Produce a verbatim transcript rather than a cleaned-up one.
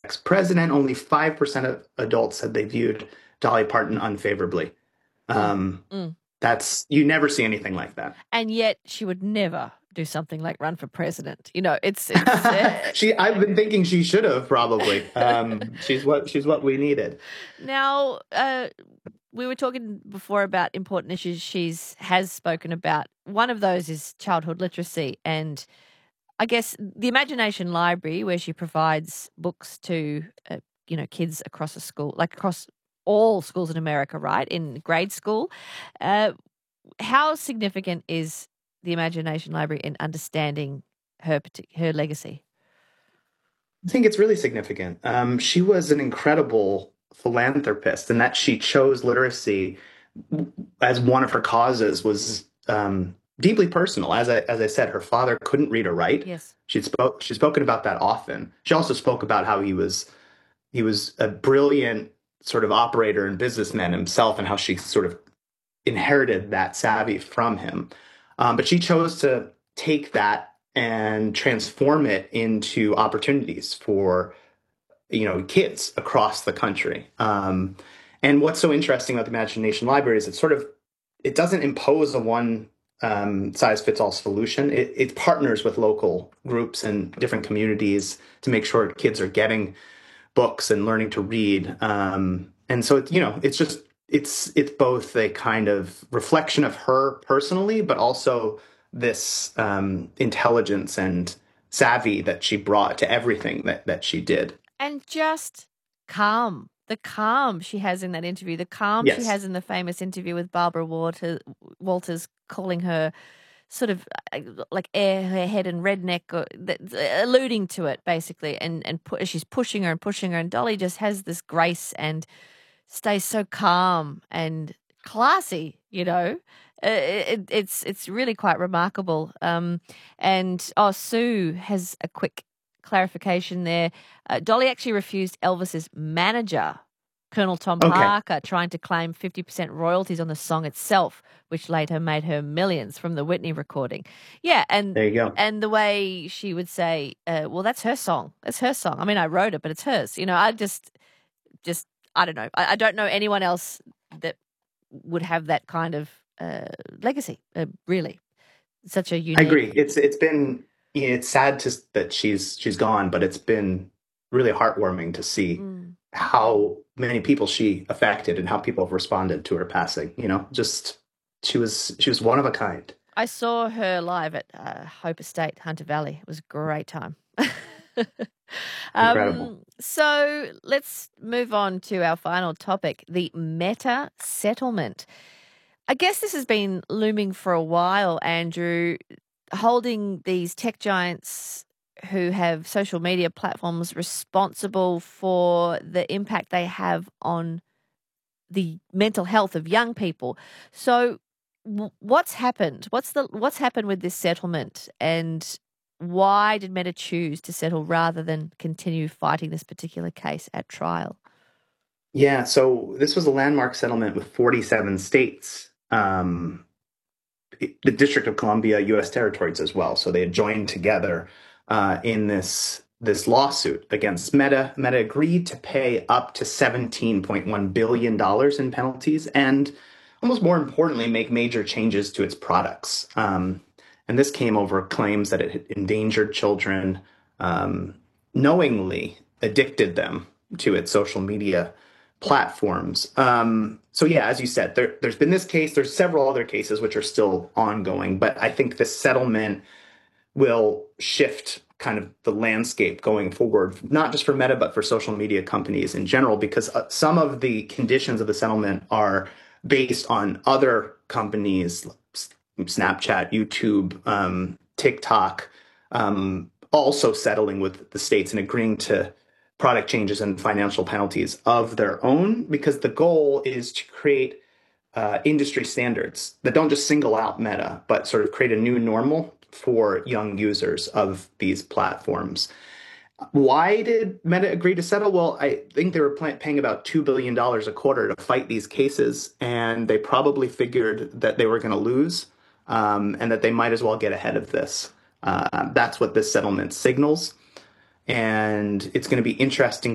ex-president. Only five percent of adults said they viewed Dolly Parton unfavorably. Mm, Um, mm. that's, you never see anything like that. And yet she would never do something like run for president. You know, it's, it's uh, she, I've been thinking she should have probably. Um, she's what, she's what we needed. Now, uh, we were talking before about important issues she's has spoken about. One of those is childhood literacy, and I guess the Imagination Library, where she provides books to uh, you know kids across a school, like across all schools in America, right, in grade school. Uh, how significant is the Imagination Library in understanding her partic- her legacy? I think it's really significant. Um, she was an incredible philanthropist, and that she chose literacy as one of her causes was um, deeply personal. As I as I said, her father couldn't read or write. Yes. She'd spoke she's spoken about that often. She also spoke about how he was he was a brilliant sort of operator and businessman himself, and how she sort of inherited that savvy from him. Um, but she chose to take that and transform it into opportunities for you know kids across the country. Um, and what's so interesting about the Imagination Library is it sort of it doesn't impose a one um, size fits all solution. It, it partners with local groups and different communities to make sure kids are getting books and learning to read. Um, and so it's you know it's just it's it's both a kind of reflection of her personally, but also this um, intelligence and savvy that she brought to everything that that she did. And just calm. The calm she has in that interview, the calm she Yes. has in the famous interview with Barbara Walter, Walters, calling her sort of uh, like airhead and redneck, or, uh, alluding to it basically, and and pu- she's pushing her and pushing her, and Dolly just has this grace and stays so calm and classy, you know. Uh, It, it's it's really quite remarkable. Um, and oh, Sue has a quick clarification there. Uh, Dolly actually refused Elvis's manager, Colonel Tom Okay. Parker, trying to claim fifty percent royalties on the song itself, which later made her millions from the Whitney recording. Yeah, and There you go. and the way she would say, uh, well, that's her song. That's her song. I mean, I wrote it, but it's hers. You know, I just, just, I don't know. I, I don't know anyone else that would have that kind of uh, legacy, uh, really. Such a I unique. agree. It's it's been it's sad to that she's she's gone, but it's been really heartwarming to see Mm. how many people she affected and how people have responded to her passing. You know, just she was she was one of a kind. I saw her live at uh, Hope Estate, Hunter Valley. It was a great time. Incredible. um, so let's move on to our final topic, the Meta settlement. I guess this has been looming for a while, Andrew, holding these tech giants who have social media platforms responsible for the impact they have on the mental health of young people. So w- what's happened? What's the what's happened with this settlement, and why did Meta choose to settle rather than continue fighting this particular case at trial? Yeah, so this was a landmark settlement with forty-seven states, um, the District of Columbia, U S territories as well. So they had joined together uh, in this this lawsuit against Meta. Meta agreed to pay up to seventeen point one billion dollars in penalties and, almost more importantly, make major changes to its products. Um, and this came over claims that it had endangered children, um, knowingly addicted them to its social media platforms. Um, so yeah, as you said, there, there's been this case. There's several other cases which are still ongoing, but I think the settlement will shift kind of the landscape going forward, not just for Meta, but for social media companies in general, because uh, some of the conditions of the settlement are based on other companies, Snapchat, YouTube, um, TikTok, um, also settling with the states and agreeing to product changes and financial penalties of their own, because the goal is to create uh, industry standards that don't just single out Meta, but sort of create a new normal for young users of these platforms. Why did Meta agree to settle? Well, I think they were paying about two billion dollars a quarter to fight these cases, and they probably figured that they were going to lose, um, and that they might as well get ahead of this. Uh, that's what this settlement signals. And it's going to be interesting